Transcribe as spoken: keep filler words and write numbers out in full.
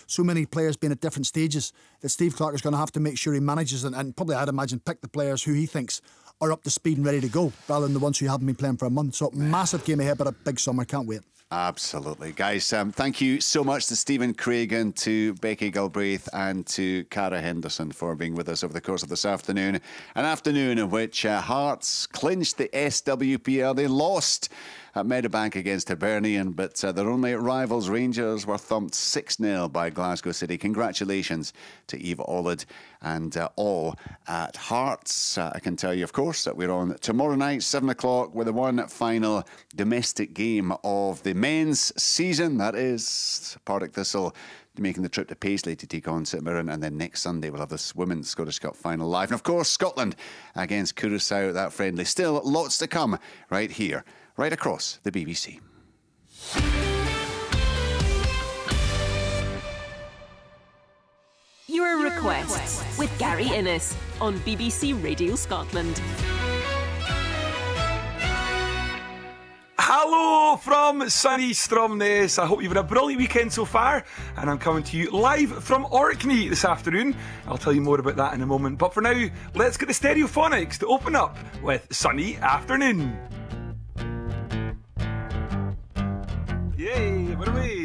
so many players being at different stages that Steve Clarke is going to have to make sure he manages and, and probably, I'd imagine, pick the players who he thinks are up to speed and ready to go, rather than the ones who haven't been playing for a month. So massive game ahead, but a big summer. Can't wait. Absolutely. Guys, um, thank you so much to Stephen Craigan, to Becky Galbraith and to Cara Henderson for being with us over the course of this afternoon. An afternoon in which uh, Hearts clinched the S W P L. They lost at Meadowbank against Hibernian, but uh, their only rivals Rangers were thumped six nil by Glasgow City. Congratulations to Eve Ollard and uh, all at Hearts. Uh, I can tell you, of course, that we're on tomorrow night, seven o'clock, with the one final domestic game of the men's season. That is Partick Thistle making the trip to Paisley to take on St Mirren, and then next Sunday we'll have this Women's Scottish Cup final live. And of course, Scotland against Curaçao, that friendly. Still lots to come right here, right across the B B C. Your requests with Gary Innes on B B C Radio Scotland. Hello from sunny Stromness. I hope you've had a brilliant weekend so far, and I'm coming to you live from Orkney this afternoon. I'll tell you more about that in a moment, but for now, let's get the Stereophonics to open up with Sunny Afternoon. Yay, what are we?